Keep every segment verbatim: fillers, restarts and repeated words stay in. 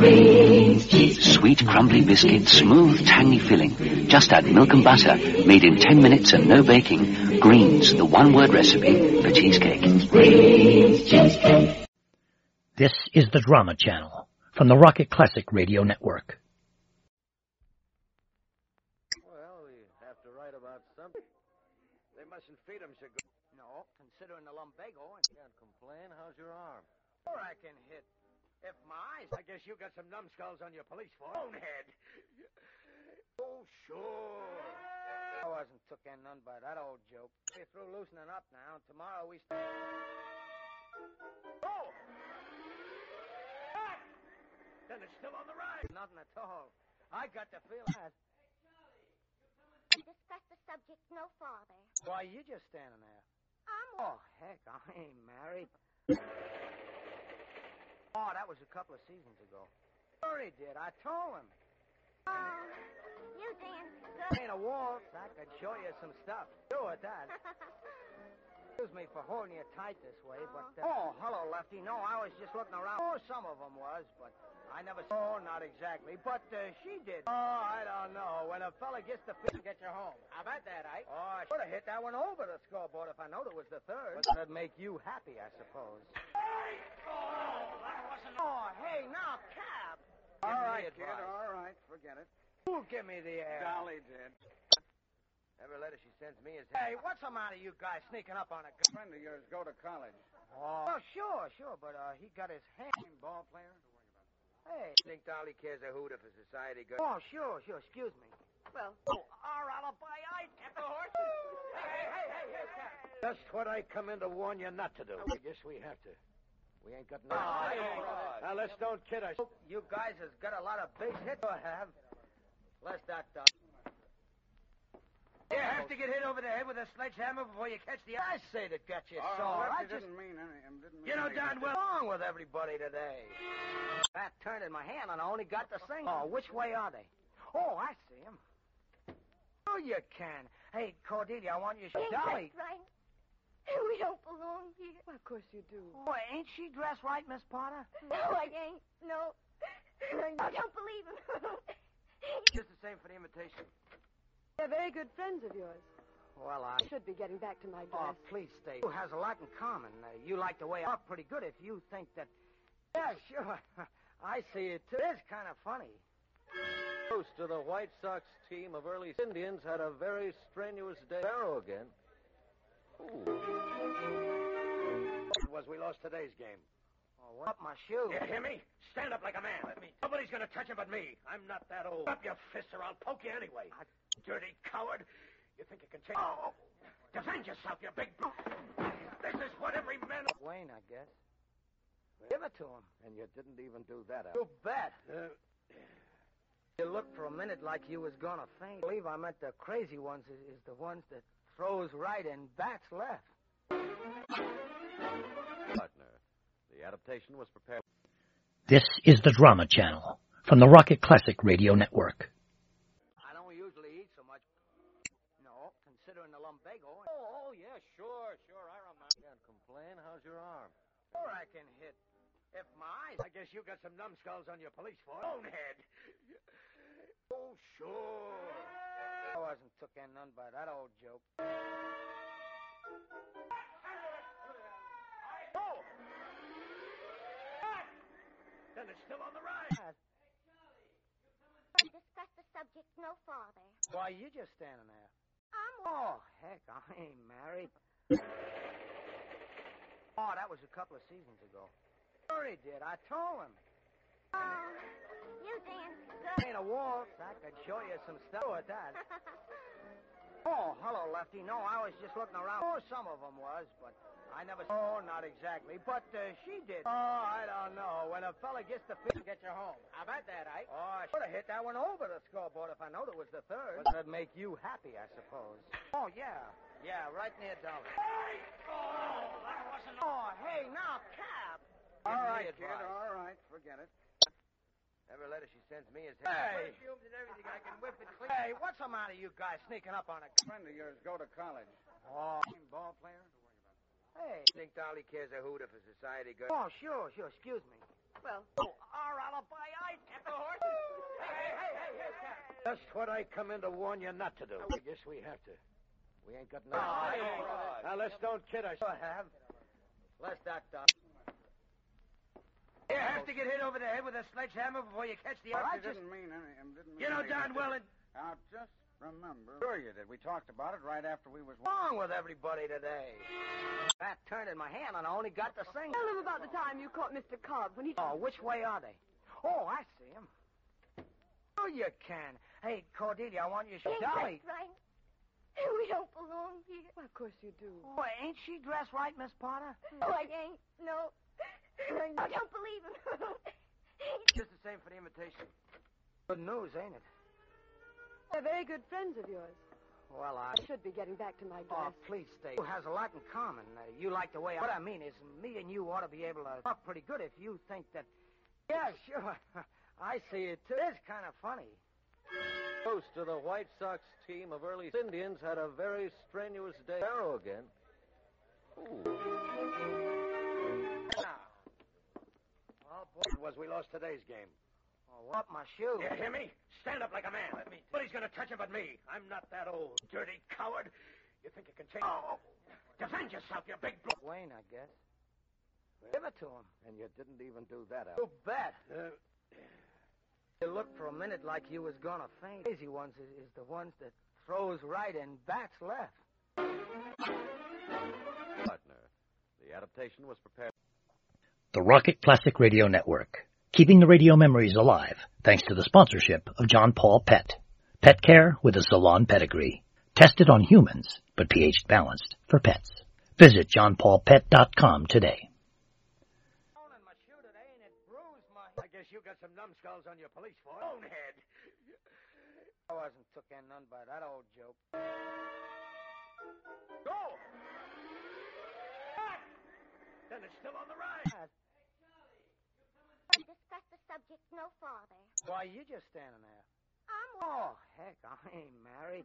Sweet, crumbly biscuit, smooth, tangy filling. Just add milk and butter. Made in ten minutes and no baking. Greens, the one-word recipe for cheesecake. Greens cheesecake. This is the Drama Channel from the Rocket Classic Radio Network. Well, we have to write about something. They mustn't feed him cigar. No, considering the lumbago. You can't complain. How's your arm? Or I can hit. If my eyes, I guess you got some numbskulls on your police force. Bonehead. Oh, sure. I wasn't took in none by that old joke. We're through loosening up now. Tomorrow we start. Oh! Ah! Then it's still on the rise. Nothing at all. I got the feeling. Hey, Charlie, discuss the subject no farther. Why, you just standing there. I'm... Oh, heck, I ain't married. Oh, that was a couple of seasons ago. Sure he did. I told him. Oh, you dance good. Ain't a waltz. I could show you some stuff. Do it, that. Excuse me for holding you tight this way, but... Uh... Oh, hello, Lefty. No, I was just looking around. Oh, some of them was, but I never saw... Oh, not exactly. But uh, she did. Oh, I don't know. When a fella gets the fish, get you home. How about that, Ike? Oh, I should have hit that one over the scoreboard if I knowed it was the third. But that'd make you happy, I suppose. Oh, that wasn't... Oh, hey, now, Cap. All Give right, me kid, advice. all right. Forget it. Who'll give me the air? Dolly did. Every letter she sends me is... Hey, what's the matter, you guys sneaking up on a... A friend of yours go to college. Oh, oh sure, sure, but uh, he got his hand... Ball player? Don't worry about it. Hey. You think Dolly cares a hoot if a society goes... Oh, sure, sure, excuse me. Well, oh, our alibi, I get the horses. Hey, hey, hey, hey, Cap. Just what I come in to warn you not to do. I guess we have to. We ain't got no... Oh, hey, hey. Now, let's don't kid us. You guys has got a lot of base hits to have. Less that, uh... You have to get hit over the head with a sledgehammer before you catch the... I say that got you Oh, sore. I that just... didn't mean anything. Didn't mean You know, anything. Don, what's wrong with everybody today? That turned in my hand, and I only got the thing. Oh, which way are they? Oh, I see them. Oh, you can. Hey, Cordelia, I want you to... Ain't Dolly. that right? We don't belong here. Well, of course you do. Oh, ain't she dressed right, Miss Potter? No, I ain't. No. I don't believe him. Just the same for the invitation. They're very good friends of yours. Well, I... I should be getting back to my Oh, dress. please stay. You has a lot in common. Uh, you like the way I look pretty good if you think that... Yeah, sure. I see it, too. It's kind of funny. Host of the White Sox team of early Indians had a very strenuous day. Barrow again. Ooh. Was we lost today's game. Oh, what? Up my shoe. You hear me? Stand up like a man. Let me. Nobody's going to touch it but me. I'm not that old. Up your fists or I'll poke you anyway. I... Dirty coward. You think you can take... Oh! Defend yourself, you big... This is what every man... Wayne, I guess. Give it to him. And you didn't even do that, Al. You bet. Uh, You looked for a minute like you was gonna faint. I believe I meant the crazy ones is, is the ones that throws right and bats left. Partner. The adaptation was prepared. This is the Drama Channel from the Rocket Classic Radio Network. I don't usually eat so much. No, considering the lumbago. Oh, oh yeah, sure, sure, I remember. Can't complain. How's your arm? Or I can hit. If my eyes... I guess you got some numbskulls on your police force. Bonehead. Oh, sure. I wasn't took in none by that old joke. Oh! Ah! Then it's still on the rise. Discuss the subject no farther. Why, you just standing there. I'm... Oh, heck, I ain't married. Oh, that was a couple of seasons ago. Sure he did. I told him. Oh, you dance good. Ain't a waltz. I could show you some stuff with that. Oh, hello, Lefty. No, I was just looking around. Oh, some of them was, but I never... Oh, not exactly. But uh, she did. Oh, I don't know. When a fella gets the fish, get you home. How about that, Ike? Oh, I should have hit that one over the scoreboard if I knowed it was the third. But that'd make you happy, I suppose. Oh, yeah. Yeah, right near Dolly. Oh, that wasn't... Oh, hey, now, Cap. All Give me right, kid, advice. all right. Forget it. Every letter she sends me is... Hey. Perfumes and everything. I can whip it clean. Hey, what's the matter, you guys sneaking up on a... A friend of yours go to college. Oh. Ball player? Don't worry about it. Hey. You think Dolly cares a hoot if a society goes... Oh, sure, sure. Excuse me. Well, Oh, our alibi, I... Just what I come in to warn you not to do. I guess we have to. We ain't got no... Oh, Now, let's don't kid us. I have. Let's that done. You have to get hit over the head with a sledgehammer before you catch the... Well, I I just... didn't mean any... I didn't mean You know any- darn well it... Now, just remember... Sure you did. We talked about it right after we was... What's wrong with everybody today? That turned in my hand and I only got the thing. Tell them about the time you caught Mister Cobb when he... Oh, which way are they? Oh, I see him. Oh, you can. Hey, Cordelia, I want you to... Ain't Dolly. that right? We don't belong here. Well, of course you do. Oh, ain't she dressed right, Miss Potter? No, I ain't. No. I don't believe him. Just the same for the invitation. Good news, ain't it? They're very good friends of yours. Well, I... I should be getting back to my Oh, desk. please stay. You has a lot in common. Uh, you like the way I... What I mean is, me and you ought to be able to talk pretty good if you think that... Yeah, sure. I see it, too. It's kind of funny. Host of the White Sox team of early Indians had a very strenuous day. Arrow again. Ooh. Now. Oh, boy. It was we lost today's game. Oh, what, my shoe? You hear me? Stand up like a man. Let me... Nobody's going to touch him but me. I'm not that old. Dirty coward. You think you can change... Oh. Defend yourself, you big... Blo- Wayne, I guess. Give it to him. And you didn't even do that, You Al. bet. Uh, You looked for a minute like you was gonna faint. Crazy ones is, is the ones that throws right and bats left. Partner. The adaptation was prepared. The Rocket Classic Radio Network, keeping the radio memories alive thanks to the sponsorship of John Paul Pet. Pet care with a salon pedigree. Tested on humans, but pH balanced for pets. Visit john paul pet dot com today. My shoe today and it bruised my... I guess you got some numbskulls on your police force. Bonehead. I wasn't took in none by that old joke. Go! Back! Then it's still on the rise. Discuss the subject no farther. Why, you just standing there. I'm... Oh, heck, I ain't married.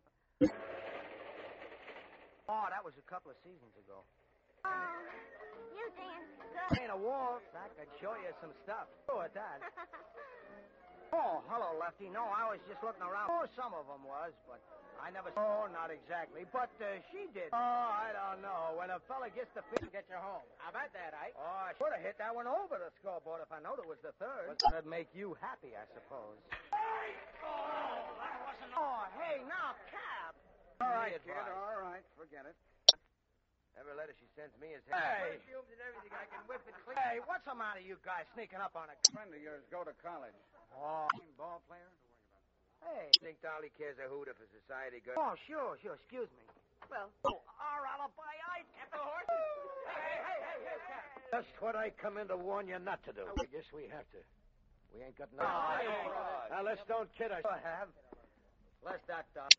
Oh, that was a couple of seasons ago. Oh, you dance good. Ain't a waltz. I could show you some stuff. Oh, at that. Oh, hello, Lefty. No, I was just looking around. Oh, some of them was, but I never... Oh, not exactly. But uh, she did. Oh, I don't know. When a fella gets the fish, get you home. How about that, Ike? Oh, I should have hit that one over the scoreboard if I knowed it was the third. But that'd make you happy, I suppose. Oh, that wasn't... Oh, hey, now, Cap. All right, Kid, all right. Forget it. Every letter she sends me is... Hey. Perfumes and everything. I can whip it clean. Hey, what's the matter, you guys sneaking up on a... Friend of yours go to college. Oh. Ball player? Hey. Think Dolly cares a hoot if a society girl... Oh, sure, sure. Excuse me. Well, Oh, our alibi, I kept the horses. Hey, hey, hey, hey, Cap. Just what I come in to warn you not to do. I guess we have to. We ain't got no... Oh, Now, let's don't kid us. I have. Let's that done.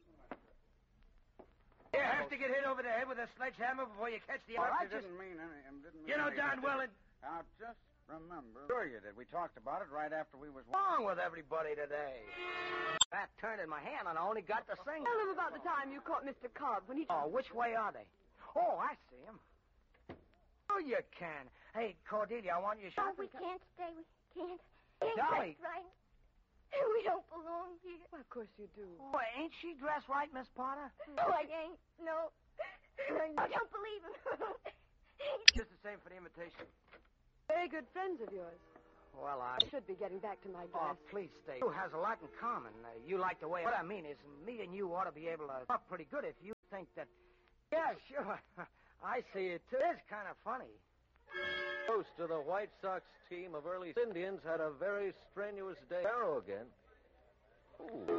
You have to get hit over the head with a sledgehammer before you catch the... Well, I I just... didn't mean any... I didn't mean You know any- darn well it... Now, just remember... Sure you did. We talked about it right after we was... What's wrong with everybody today? That turned in my hand and I only got the thing. tell them about the time you caught Mister Cobb when he... Oh, which way are they? Oh, I see him. Oh, you can. Hey, Cordelia, I want you to... Oh, we can't stay. We can't. Ain't Dolly. that right? We don't belong here. Well, of course you do. Oh, ain't she dressed right, Miss Potter? No, I ain't. No. I don't believe him. Just the same for the invitation. Very good friends of yours. Well, I... I should be getting back to my Oh, desk. please stay. You has a lot in common. Uh, you like the way... What I mean is, me and you ought to be able to talk pretty good if you think that... Yeah, sure. I see it, too. It's kind of funny. Host of the White Sox team of early Indians had a very strenuous day. Arrow again. Ooh.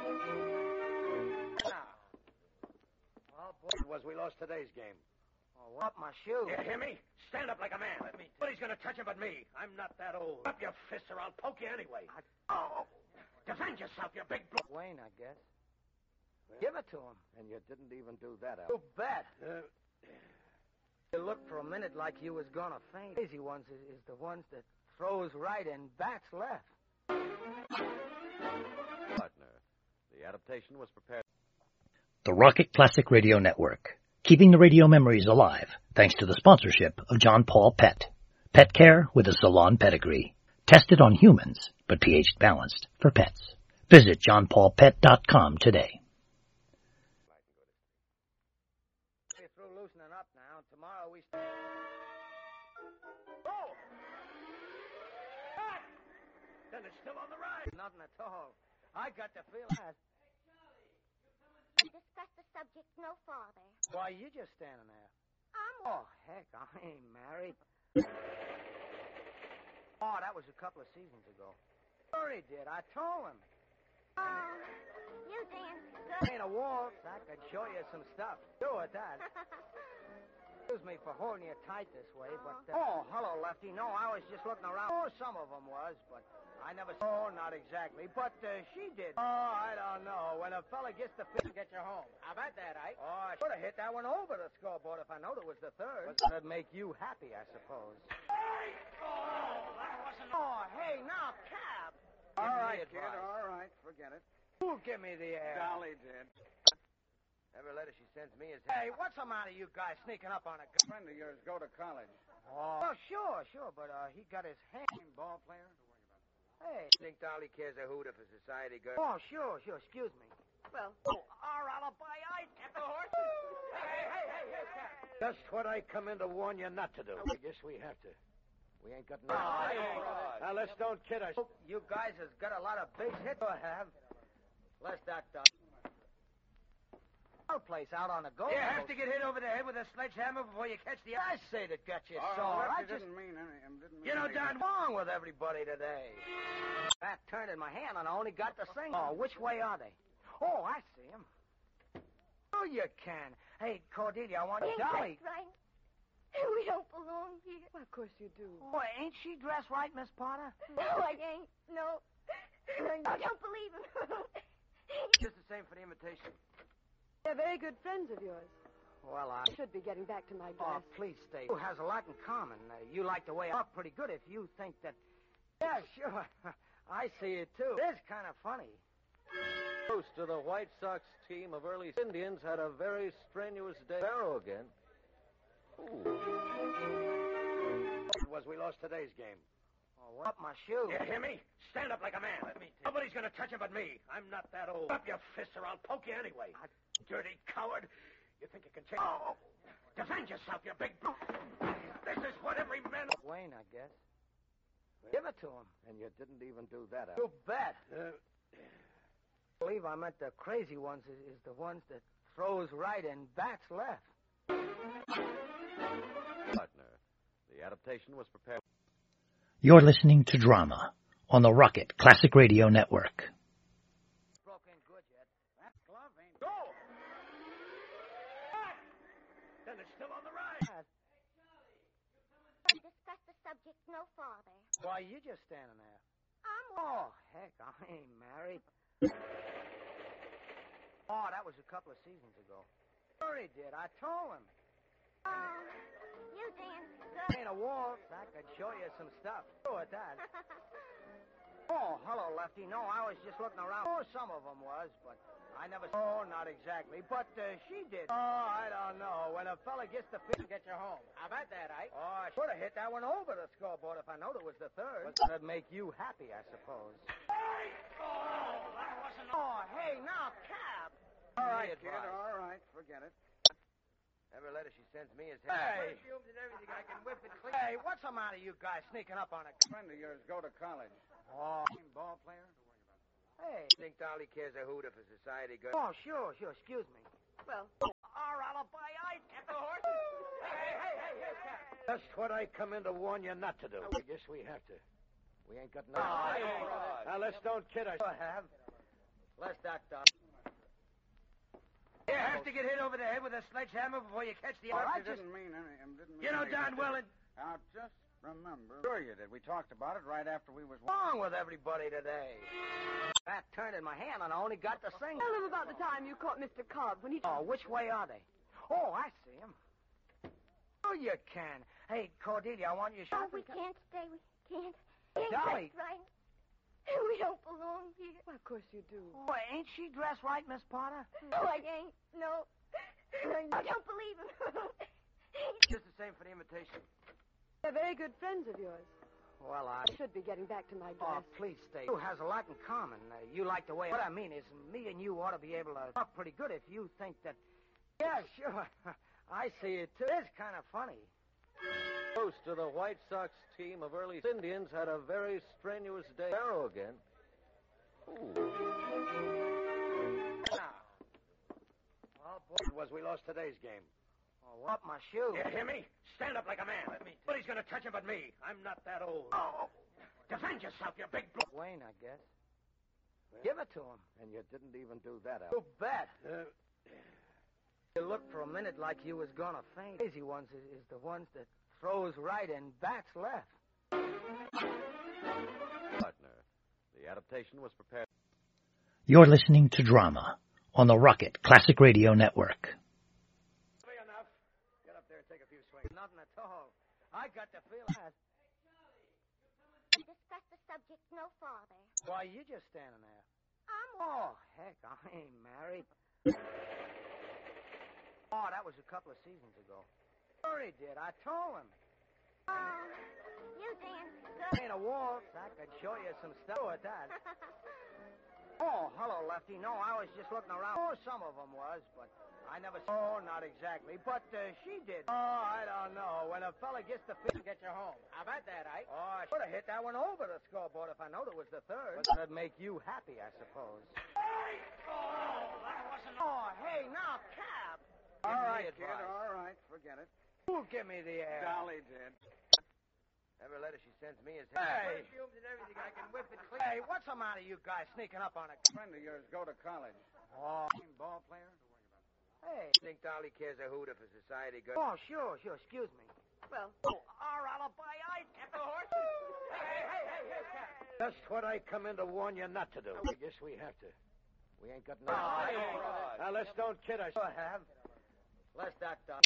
Now. Oh, boy. It was we lost today's game. Oh, what, my shoe? You hear me? Stand up like a man. Let me... Nobody's going to touch him but me. I'm not that old. Up your fists or I'll poke you anyway. I... Oh. Defend yourself, you big... Blo- Wayne, I guess. Give it to him. And you didn't even do that, Al. You bet. Uh, You looked for a minute like you was gonna faint. Crazy ones is, is the ones that throws right and bats left. Partner. The adaptation was prepared. The Rocket Classic Radio Network, keeping the radio memories alive thanks to the sponsorship of John Paul Pet. Pet care with a salon pedigree. Tested on humans, but pH balanced for pets. Visit john paul pet dot com today. We're through loosening up now. Tomorrow we... Oh! Ah! Then it's still on the rise. Nothing at all. I got the feeling that... Discuss the subject no farther. Why, you just standing there. I'm... Oh, heck, I ain't married. Oh, that was a couple of seasons ago. Sure he did. I told him. Oh, you dance good. Ain't a waltz. I could show you some stuff. Do at that. Excuse me for holding you tight this way, but... Uh... Oh, hello, Lefty. No, I was just looking around. Oh, some of them was, but I never... Oh, not exactly. But uh, she did. Oh, I don't know. When a fella gets the fish, get you home. How about that, Ike? Oh, I should have hit that one over the scoreboard if I knowed it was the third. That'd make you happy, I suppose. Hey! Oh, that wasn't... Oh, hey, now, Cap. All right, kid, all right. Forget it. Who'll give me the air? Dolly did. Every letter she sends me is... Hey, what's the matter, you guys sneaking up on a... A friend of yours go to college. Oh, well, sure, sure, but uh, he got his hand... Ball player? Hey. Think Dolly cares a hoot if a society girl... Oh, sure, sure. Excuse me. Well, Oh, our alibi, I get the horses. Hey, hey, hey, hey, hey, Cap. Just what I come in to warn you not to do. I guess we have to. We ain't got no... Oh, hey, Now, let's don't kid us. You guys has got a lot of big hits to have. Less that, uh... place out on the Gold You have Coast. to get hit over the head with a sledgehammer before you catch the... I say that got you Oh, sore. I that just... didn't mean any... um, Didn't mean You know, anything. Don... What's wrong with everybody today? That turned in my hand and I only got the thing. Oh, which way are they? Oh, I see them. Oh, you can. Hey, Cordelia, I want Ain't Dolly. that right? We don't belong here. well, of course you do. Boy, ain't she dressed right, Miss Potter? No, I ain't. No. I don't believe him. Just the same for the invitation. They're very good friends of yours. Well, I... I should be getting back to my Oh, dress. please stay. Who has a lot in common. Uh, you like the way I look pretty good if you think that... Yeah, sure. I see it, too. It is kind of funny. Host of the White Sox team of early Indians had a very strenuous day. Barrow again. Ooh. It was we lost today's game. Oh, what? Up my shoe. You hear me? Stand up like a man. Let me Nobody's going to touch him but me. I'm not that old. Up your fists or I'll poke you anyway. I... Dirty coward. You think you can change... Oh! Defend yourself, you big... This is what every man... Wayne, I guess. Give it to him. And you didn't even do that, Al. You bet. Uh, I believe I meant the crazy ones is, is the ones that throws right and bats left. Partner. The adaptation was prepared. You're listening to Drama on the Rocket Classic Radio Network. Broke in good yet. That glove ain't... go! Ah! Then it's still on the rise. Discuss the subject no farther. Why, you just standing there. I'm... Oh, heck, I ain't married. Oh, that was a couple of seasons ago. Sure he did. I told him. Oh, you dance good. Ain't a waltz. I could show you some stuff. Do at that. Oh, hello, Lefty. No, I was just looking around. Oh, some of them was, but I never... Oh, not exactly. But uh, she did. Oh, I don't know. When a fella gets the fish, get you home. How about that, Ike? Oh, I should have hit that one over the scoreboard if I knowed it was the third. That'd make you happy, I suppose. Hey! Oh, that wasn't... Oh, hey, now, Cap. All right, Hey, kid, advice. all right. Forget it. Every letter she sends me is... Hey. Perfumes and everything. I can whip it clean. Hey, what's the matter, you guys sneaking up on a... A friend of yours go to college. Oh, Ball player? hey. Think Dolly cares a hoot if a society girl... Oh, sure, sure. Excuse me. Well, Our alibi, I get the horses. Hey, hey, hey, hey, Cap. Just what I come in to warn you not to do. I guess we have to. We ain't got no... Oh, hey. Now, let's don't kid us. I have. Less that, uh... You have to get hit over the head with a sledgehammer before you catch the... Oh, I that just- didn't mean any... um, Didn't mean You know, anything. Don Welland... Now, just remember... Sure you did. We talked about it right after we was... What's wrong with everybody today? That turned in my hand and I only got the thing. tell them about the time you caught Mister Cobb when he... Oh, which way are they? Oh, I see him. Oh, you can. Hey, Cordelia, I want you to Oh, shop. we can't stay. We can't. Ain't Dolly. that right? We don't belong here. Well, of course you do. Boy, ain't she dressed right, Miss Potter? No, I ain't. No. I don't believe him. Just the same for the invitation. They're very good friends of yours. Well, I should be getting back to my Oh, dress. please stay. You has a lot in common. Uh, you like the way... What I mean is, me and you ought to be able to talk pretty good if you think that... Yeah, sure. I see it, too. It's kind of funny. Host of the White Sox team of early Indians had a very strenuous day. Barrow again. Ooh. Now. Well, boy, it was we lost today's game. Oh, what, my shoe? You hear me? Stand up like a man. Let me. Nobody's going to touch him but me. I'm not that old. Oh. Defend yourself, you big blo- Wayne, I guess. Well, give it to him. And you didn't even do that, Al. You bet. Uh, You looked for a minute like you was going to faint. Crazy ones is, is the ones that throws right and bats left. Partner. The adaptation was prepared. You're listening to Drama on the Rocket Classic Radio Network. be enough. Get up there and take a few swings. Nothing at all. I got the feeling that... Discuss the subject no farther. Why, you just standing there. I'm... Oh, heck, I ain't married. Oh, that was a couple of seasons ago. Sure he did. I told him. Oh, you dance good. Ain't a waltz. I could show you some stuff at that. Oh, hello, Lefty. No, I was just looking around. Oh, some of them was, but I never saw... Oh, not exactly. But uh, she did. Oh, I don't know. When a fella gets the fish, get you home. How about that, Ike? Oh, I should have hit that one over the scoreboard if I knowed it was the third. But that'd make you happy, I suppose. Oh, that wasn't... Oh, hey, now, Cap. All Give me right, advice. kid, all right. Forget it. Who'll give me the air? Dolly did. Every letter she sends me is... Hey. Perfumes and everything. I can whip it clean. Hey, what's the matter, you guys sneaking up on a... Friend of yours go to college. Oh, Ball player? hey. Think Dolly cares a hoot if a society girl... Oh, sure, sure. Excuse me. Well, Oh, our alibi, I get the horses. Hey, hey, hey, hey, Cap. Just what I come in to warn you not to do. I guess we have to. We ain't got no... Oh, hey. Now, let's don't kid us. Go have. Let's that done.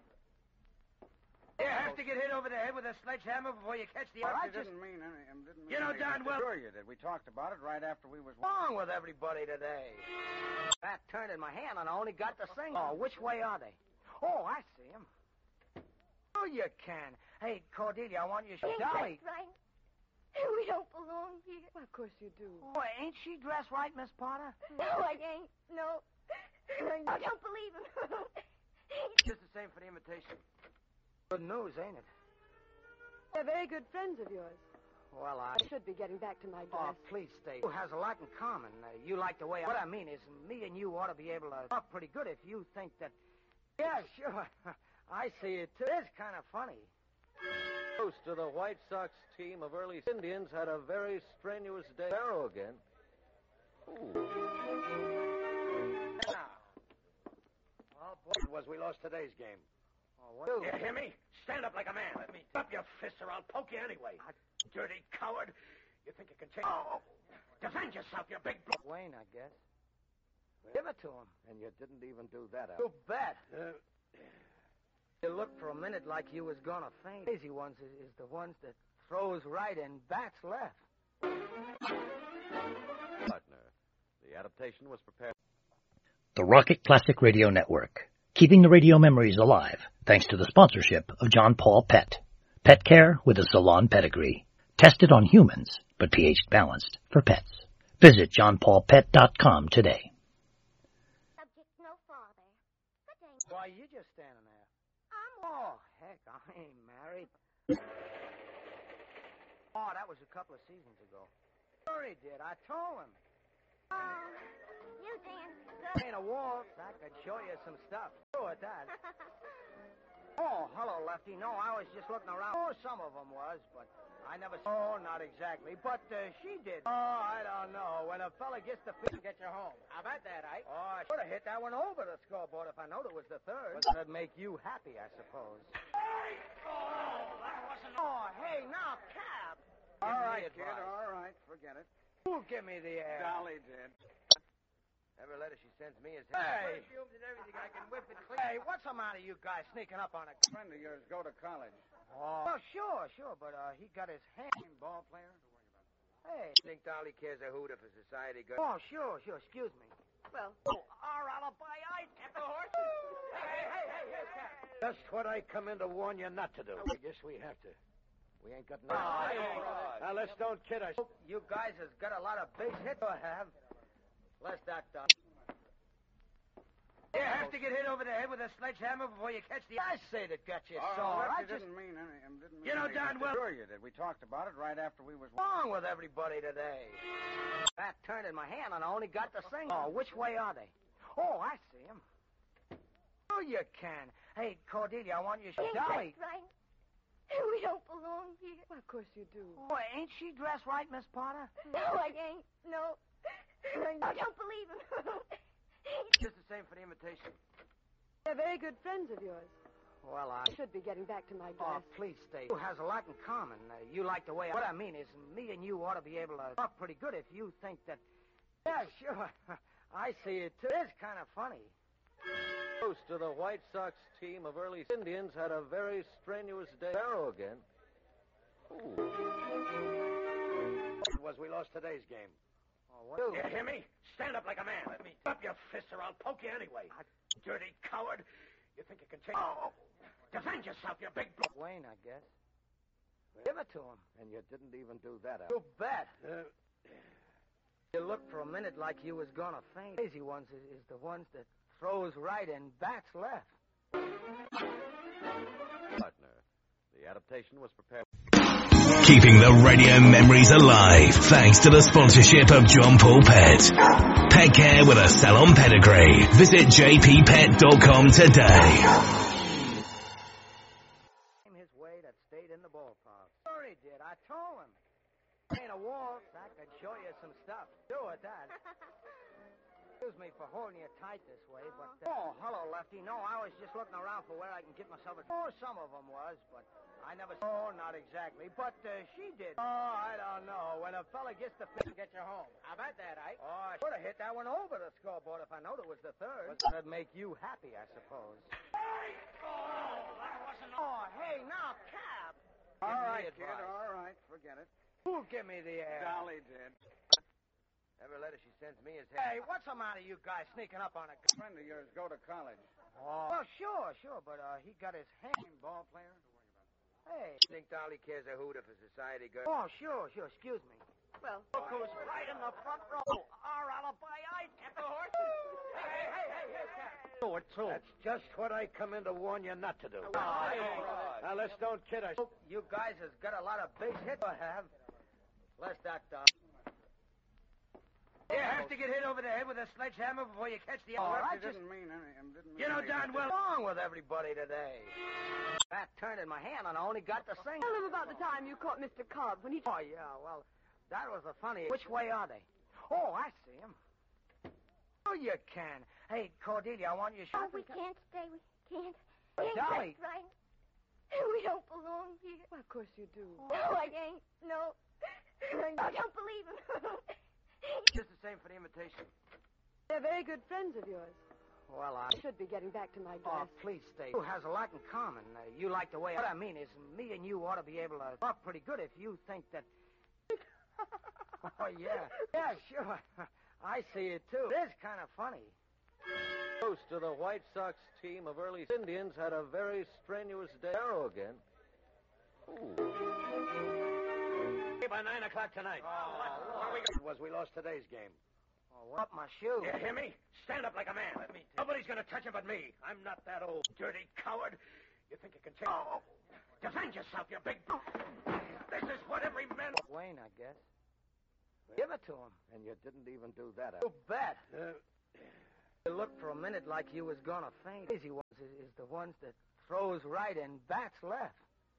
You have to get hit over the head with a sledgehammer before you catch the... Well, I I just... didn't mean any. I didn't mean You know any- darn well- Sure you did. We talked about it right after we was... What's wrong with everybody today? That turned in my hand and I only got the thing. Oh, which way are they? Oh, I see them. Oh, you can. Hey, Cordelia, I want you to show Ain't Dolly. that right? We don't belong here. well, of course you do. Oh, ain't she dressed right, Miss Potter? No, I ain't. No. I don't believe him. Just the same for the invitation. Good news, ain't it? They're very good friends of yours. Well, I... I should be getting back to my Oh, dress. please stay. You has a lot in common. Uh, you like the way... I... What I mean is, me and you ought to be able to talk pretty good if you think that... Yeah, sure. I see it, too. It's kind of funny. Host of the White Sox team of early Indians had a very strenuous day. Barrow again. Ooh. Now. Well, boy, it was we lost today's game. Oh, what? You hear me? Stand up like a man. Let me... Up your fists or I'll poke you anyway. Dirty coward. You think you can take... Oh. Defend yourself, you big blo- Wayne, I guess. Give it to him. And you didn't even do that, Al. You bet. Uh, You looked for a minute like you was going to faint. Crazy ones is, is the ones that throws right and bats left. Partner. The adaptation was prepared. The Rocket Classic Radio Network, keeping the radio memories alive thanks to the sponsorship of John Paul Pet. Pet care with a salon pedigree. Tested on humans, but pH balanced for pets. Visit john paul pet dot com today. Subject no farther. Good day. Why, you just standing there. I'm... Oh, heck, I ain't married. Oh, that was a couple of seasons ago. Sure he did. I told him. Oh, you dance good. Ain't a waltz. I could show you some stuff. Sure at that. Oh, hello, Lefty. No, I was just looking around. Oh, some of them was, but I never saw... Oh, not exactly. But uh, she did. Oh, I don't know. When a fella gets the fish, get you home. How about that, Ike? Oh, I should have hit that one over the scoreboard if I knowed it was the third. But that'd make you happy, I suppose. oh, that wasn't... Oh, hey, now, Cap. All Give me right, kid, advice. all right. Forget it. Who'll give me the air? Dolly did. Every letter she sends me is... Hey. Perfumes and everything. I can whip it clean. Hey, what's the matter, you guys sneaking up on a... Friend of yours go to college. Oh, well, sure, sure, but uh, he got his hand... Ball player? Hey. Think Dolly cares a hoot if a society girl... Oh, sure, sure. Excuse me. Well, Oh, our alibi, I get the horses. Hey, hey, hey, hey, hey, Cap. Just what I come in to warn you not to do. I guess we have to. We ain't got no... Oh, hey, now, let's don't kid us. You guys has got a lot of base hits to have. Less that, uh... You have to get hit over the head with a sledgehammer before you catch the... I say that got you Oh, sore. I Lefty just... didn't mean any... um, Didn't mean You know, anything. darn well- Sure you did. We talked about it right after we was... What's wrong with everybody today? Bat turned in my hand and I only got the thing. Oh, which way are they? Oh, I see them. Oh, you can. Hey, Cordelia, I want you to... Ain't Dolly. that right? We don't belong here. Well, of course you do. Oh, ain't she dressed right, Miss Potter? No, I ain't. No. I don't believe him. Just the same for the invitation. They're very good friends of yours. Well, I... I should be getting back to my Oh, dress. please stay. You has a lot in common. Uh, you like the way I... What I mean is, me and you ought to be able to talk pretty good if you think that... Yeah, sure. I see it, too. It's kind of funny. Most of the White Sox team of early Indians had a very strenuous day. Barrow again. Ooh. It was we lost today's game. Oh, what? You hear me? Stand up like a man. Let me up your fists or I'll poke you anyway. I- Dirty coward. You think you can change... Oh, defend yourself, you big... Blo- Wayne, I guess. Give it to him. And you didn't even do that, Al. You bet. Uh, You looked for a minute like you was gonna faint. Crazy ones is, is the ones that throws right and bats left. Partner. The adaptation was prepared. Keeping the radio memories alive thanks to the sponsorship of John Paul Pet. Pet care with a salon pedigree. Visit j p pet dot com today. His way that stayed in the ballpark. Sure he did. I told him. Ain't a waltz. I could show you some stuff. Do it, that. Excuse me for holding you tight this way, but... Uh... Oh, hello, Lefty. No, I was just looking around for where I can get myself a... Oh, some of them was, but I never... Oh, not exactly, but uh, she did. Oh, I don't know. When a fella gets the pitch, get you home. How about that, Ike? Oh, I should have hit that one over the scoreboard if I knowed it was the third. That'd make you happy, I suppose. Hey! Oh, that wasn't... Oh, hey, now, Cap. All right, kid, all right. Forget it. Who'll give me the air? Dolly did. Every letter she sends me is... Hey, what's the matter, you guys sneaking up on a... A friend of yours go to college. Oh. Well, sure, sure, but uh, he got his hand... Ball player? Don't worry about it. Hey. You think Dolly cares a hoot if a society girl... Oh, sure, sure, excuse me. Well, Look who's right in the front row. Our alibi, I get the horses. Hey, hey, hey, hey, hey, Cap. Do it, too. That's just what I come in to warn you not to do. Oh, hey, hey. Now, let's don't kid us. You guys has got a lot of base hits to have. Less that, uh... You have to get hit over the head with a sledgehammer before you catch the... Oh, I I just... didn't mean any... um, Didn't mean You know anything. darn well... What's wrong with everybody today? Bat turned in my hand and I only got the thing. tell him about the time you caught Mister Cobb when he... Oh, yeah, well, that was the funny... Which way are they? Oh, I see them. Oh, you can. Hey, Cordelia, I want you to... Oh, we can't stay. We can't. But Ain't Dolly- that right? We don't belong here. Well, of course you do. No, I ain't. No. I don't believe him. Just the same for the invitation. They're very good friends of yours. Well, I... I should be getting back to my Oh, dress. please stay. You has a lot in common. Uh, you like the way... What I mean is, me and you ought to be able to talk pretty good if you think that... Oh, yeah. Yeah, sure. I see it, too. It is kind of funny. Most of the White Sox team of early Indians had a very strenuous day. Barrow again. Ooh. By nine o'clock tonight. Oh, what are we got? It was we lost today's game. Oh, what my shoe? You hear me? Stand up like a man. Let me... Nobody's going to touch him but me. I'm not that old dirty coward. You think you can change... Oh, defend yourself, you big... Blo- This is what every man... Wayne, I guess. Give it to him. And you didn't even do that, Al. You bet. Uh, You looked for a minute like you was gonna faint. Crazy ones is, is the ones that throws right and bats left.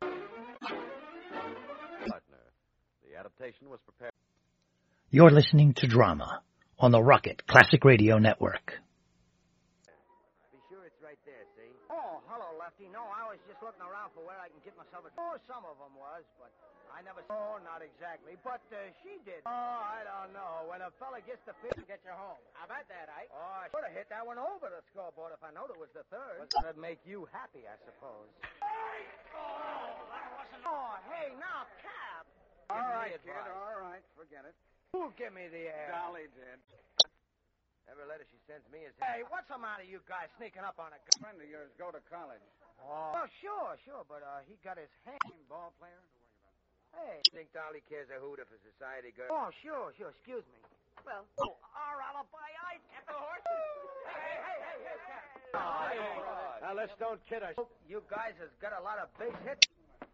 Partner. The adaptation was prepared. You're listening to Drama on the Rocket Classic Radio Network. Be sure it's right there, see? Oh, hello, Lefty. No, I was just looking around for where I can get myself a... Oh, some of them was, but I never... Oh, not exactly, but uh, she did. Oh, I don't know. When a fella gets the pitch, get you home. How about that, Ike? Oh, I should have hit that one over the scoreboard if I knowed it was the third. That'd make you happy, I suppose. Hey! Oh, that wasn't... Oh, hey, now, Cap. All Give me right, kid, advice. all right. Forget it. Who'll give me the air? Dolly did. Every letter she sends me is... Hey, what's the matter, you guys sneaking up on a... A friend of yours go to college. Oh. Well, sure, sure, but uh, he got his hand... Ball player? Don't worry about Hey. You think Dolly cares a hooter for society, girl? Oh, sure, sure. Excuse me. Well, Oh, our alibi, I get the horses. Hey, hey, hey, hey, hey. Oh, hey. Now, let's don't kid us. You guys has got a lot of base hits.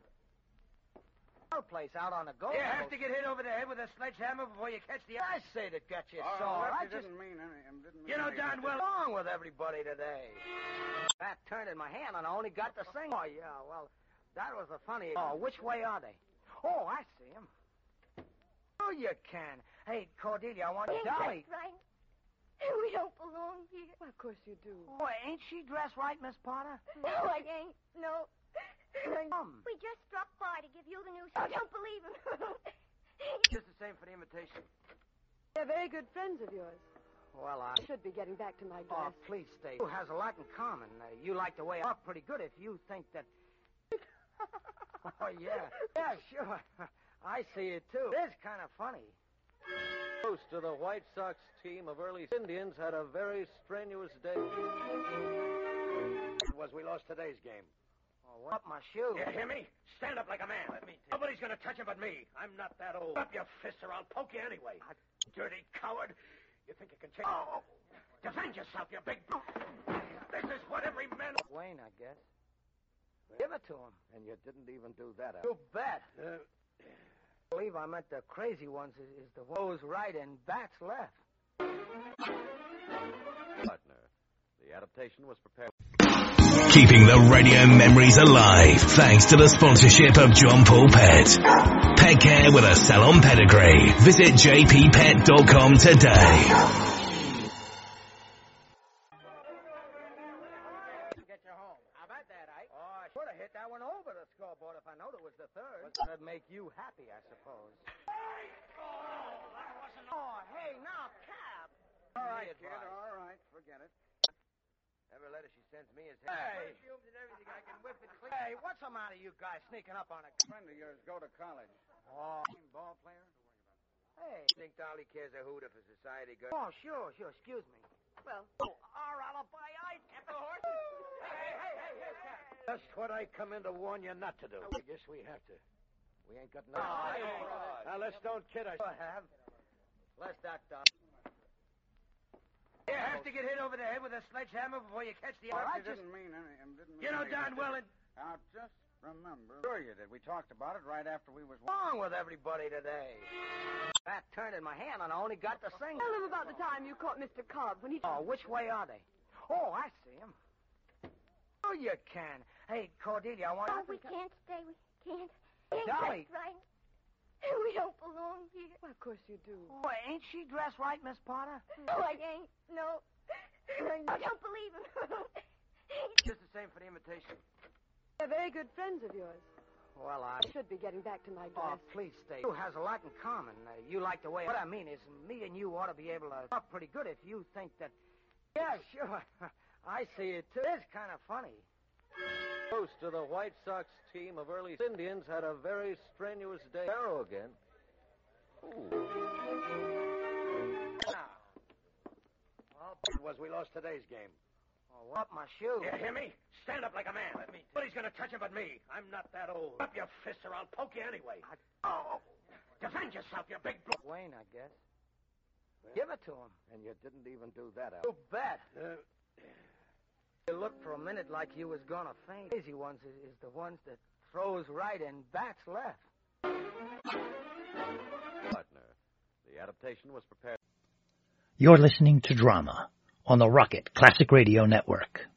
Our place out on the go. You have to get hit over the head with a sledgehammer before you catch the... I say to get you Oh, sore. I Lefty just... didn't mean any. Didn't mean You know any- darn well... What's wrong with everybody today? That turned in my hand and I only got the thing. Oh, yeah, well, that was the funny... Oh, which way are they? Oh, I see them. Oh, you can. Hey, Cordelia, I want Ain't Dolly. that right? We don't belong here. well, of course you do. Oh, ain't she dressed right, Miss Potter? No, I ain't. No. Um, We just dropped by to give you the news. I don't believe him. Just the same for the invitation. They're very good friends of yours. well, I... I should be getting back to my Oh, dress. please stay. You has a lot in common. Uh, you like the way I talk pretty good if you think that... Oh, yeah. Yeah, sure. I see it, too. It is kind of funny. Host of the White Sox team of early Indians had a very strenuous day. Was we lost today's game. Oh, what? Up my shoe. You hear me? Stand up like a man. Let me Nobody's going to touch him but me. I'm not that old. Up your fists or I'll poke you anyway. Dirty coward. You think you can take... Oh! Defend yourself, you big... This is what every man... Wayne, I guess. Give it to him. And you didn't even do that. Al. You bet. Uh, I believe I meant the crazy ones is, is the woes right and bats left. Partner. The adaptation was prepared. Keeping the radio memories alive thanks to the sponsorship of John Paul Pet. Pet care with a salon pedigree. Visit j p pet dot com today. Get you home. How about that, Ike? Oh, I should have hit that one over the scoreboard if I knowed it was the third. That'd make you happy, I suppose. Oh, hey, now, Cab. All right, kid. All right. Forget it. Every letter she sends me is... Hey. Perfumes and everything. I can whip it clean. Hey, what's the matter, you guys sneaking up on a... Friend of yours go to college. Oh. Ball player? Hey. You think Dolly cares a hooter for society, girl? Oh, sure, sure. Excuse me. Well, Oh, our alibi, I get the horses. Hey, hey, hey, hey, Cab. That's what I come in to warn you not to do. I guess we have to. We ain't got no... Oh, hey. Now, let's don't kid us. I have. Less that, uh... You have to get hit over the head with a sledgehammer before you catch the... Well, I I just- didn't mean any. Didn't mean You know any- darn well it... Now, just remember. Sure you did. We talked about it right after we was... What's wrong with everybody today? That turned in my hand and I only got the thing. tell them about the time you caught Mister Cobb when he... Oh, which way are they? Oh, I see them. Oh, you can. Hey, Cordelia, I want... Oh, we can't stay. We can't. Ain't Dolly. that right? We don't belong here. Well, of course you do. Oh, ain't she dressed right, Miss Potter? No, I ain't. No. I don't believe him. Just the same for the invitation. They're very good friends of yours. Well, I... I should be getting back to my Oh, dress. please stay. You has a lot in common. Uh, you like the way... What I mean is, me and you ought to be able to talk pretty good if you think that... Yeah, sure. I see it, too. It is kind of funny. Host of the White Sox team of early Indians had a very strenuous day. Arrow again. Ooh. Now. Well, Was we lost today's game. oh, up my shoe. You hear me? Stand up like a man. Let me Nobody's going to touch him but me. I'm not that old. Up your fists or I'll poke you anyway. Oh! Defend yourself, you big... Wayne, I guess. Give it to him. And you didn't even do that, Al. You bet. Uh, You looked for a minute like you was gonna faint. Crazy ones is, is the ones that throws right and bats left. Partner. The adaptation was prepared. You're listening to Drama on the Rocket Classic Radio Network.